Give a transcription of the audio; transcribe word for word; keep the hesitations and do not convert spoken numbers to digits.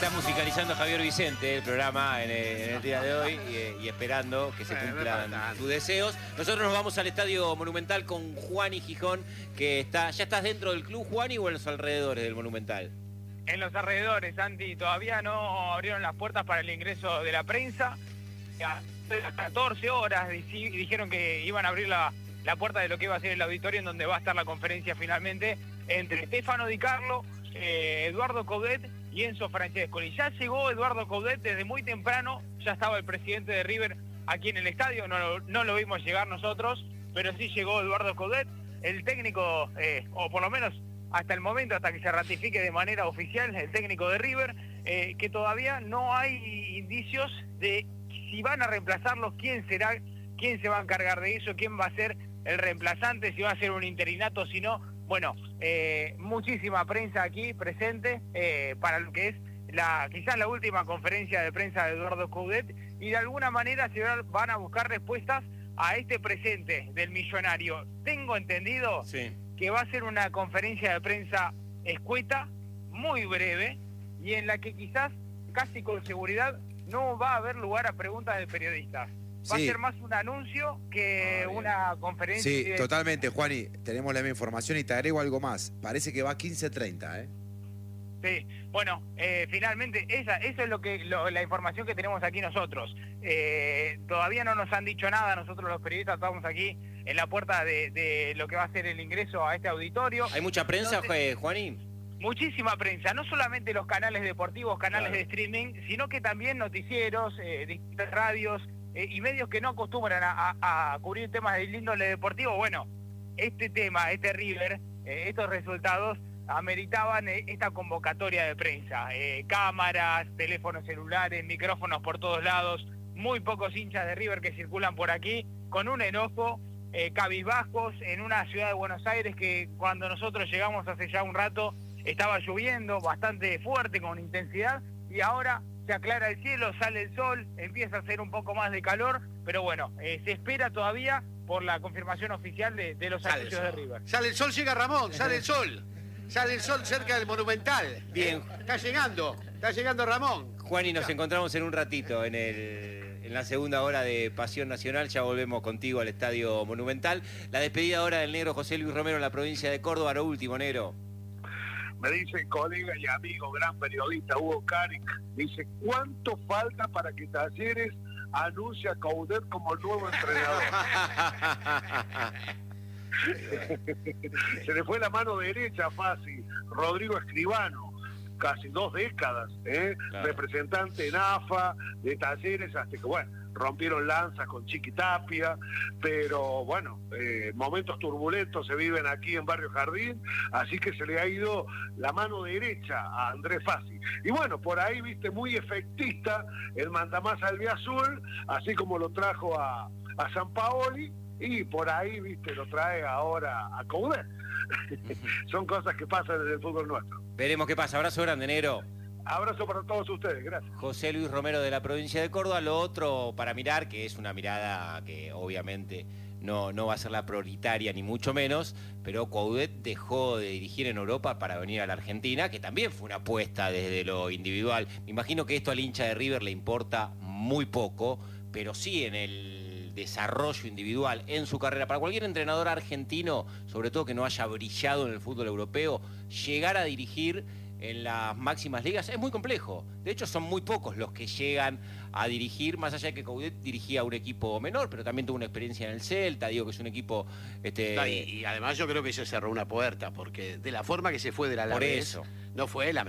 Está musicalizando Javier Vicente el programa en el, en el día de hoy y, y esperando que se cumplan sus deseos. Nosotros nos vamos al Estadio Monumental con Juani Gijón, que está. ¿Ya estás dentro del club, Juani, o en los alrededores del Monumental? En los alrededores, Santi. Todavía no abrieron las puertas para el ingreso de la prensa. A las catorce horas dijeron que iban a abrir la, la puerta de lo que iba a ser el auditorio, en donde va a estar la conferencia finalmente entre Stefano Di Carlo, eh, Eduardo Coudet y Enzo Francescoli. Ya llegó Eduardo Coudet desde muy temprano, ya estaba el presidente de River aquí en el estadio, no, no lo vimos llegar nosotros, pero sí llegó Eduardo Coudet, el técnico, eh, o por lo menos hasta el momento, hasta que se ratifique de manera oficial, el técnico de River, eh, que todavía no hay indicios de si van a reemplazarlos, quién será, quién se va a encargar de eso, quién va a ser el reemplazante, si va a ser un interinato, si no. Bueno, eh, muchísima prensa aquí presente eh, para lo que es la quizás la última conferencia de prensa de Eduardo Coudet, y de alguna manera se van a buscar respuestas a este presente del millonario. Tengo entendido sí. que va a ser una conferencia de prensa escueta, muy breve, y en la que quizás casi con seguridad no va a haber lugar a preguntas de periodistas. Va sí. a ser más un anuncio que ah, una conferencia. Sí, de... totalmente, Juani. Tenemos la misma información y te agrego algo más. Parece que va a quince treinta, ¿eh? Sí, bueno, eh, finalmente esa, eso es lo que lo, la información que tenemos aquí nosotros. Eh, todavía no nos han dicho nada, nosotros los periodistas estamos aquí en la puerta de, de lo que va a ser el ingreso a este auditorio. ¿Hay mucha prensa, Entonces, Juanín? Muchísima prensa, no solamente los canales deportivos, canales claro. de streaming, sino que también noticieros, eh, distintas radios, Eh, y medios que no acostumbran a, a, a cubrir temas del índole deportivo. Bueno, este tema, este River, eh, estos resultados ameritaban eh, esta convocatoria de prensa. Eh, cámaras, teléfonos celulares, micrófonos por todos lados, muy pocos hinchas de River que circulan por aquí, con un enojo, eh, cabizbajos, en una ciudad de Buenos Aires que cuando nosotros llegamos hace ya un rato estaba lloviendo bastante fuerte, con intensidad, y ahora se aclara el cielo, sale el sol, empieza a hacer un poco más de calor, pero bueno, eh, se espera todavía por la confirmación oficial de, de los anuncios de River. Sale el sol, llega Ramón, sale el sol. Sale el sol cerca del Monumental. Bien. Eh, está llegando, está llegando Ramón. Juan, y nos encontramos en un ratito en, el, en la segunda hora de Pasión Nacional. Ya volvemos contigo al Estadio Monumental. La despedida ahora del negro José Luis Romero en la provincia de Córdoba. Lo último, negro. Me dice colega y amigo, gran periodista, Hugo Caric, dice, ¿cuánto falta para que Talleres anuncie a Coudet como el nuevo entrenador? Se le fue la mano derecha fácil. Rodrigo Escribano, casi dos décadas, ¿eh? Claro. Representante en A F A, de Talleres, hasta que, bueno, rompieron lanzas con Chiqui Tapia, pero bueno, eh, momentos turbulentos se viven aquí en Barrio Jardín, así que se le ha ido la mano derecha a Andrés Fassi. Y bueno, por ahí, viste, muy efectista el mandamás albiazul, así como lo trajo a, a Sampaoli, y por ahí, viste, lo trae ahora a Coudet. Son cosas que pasan desde el fútbol nuestro. Veremos qué pasa. Abrazo grande, negro. Abrazo para todos ustedes, gracias. José Luis Romero de la provincia de Córdoba. Lo otro para mirar, que es una mirada que obviamente no, no va a ser la prioritaria ni mucho menos, pero Coudet dejó de dirigir en Europa para venir a la Argentina, que también fue una apuesta desde lo individual. Me imagino que esto al hincha de River le importa muy poco, pero sí en el desarrollo individual en su carrera. Para cualquier entrenador argentino, sobre todo que no haya brillado en el fútbol europeo, llegar a dirigir en las máximas ligas es muy complejo. De hecho, son muy pocos los que llegan a dirigir, más allá de que Coudet dirigía un equipo menor, pero también tuvo una experiencia en el Celta, digo que es un equipo... Este... No, y, y además yo creo que se cerró una puerta, porque de la forma que se fue de la Alavés, no fue la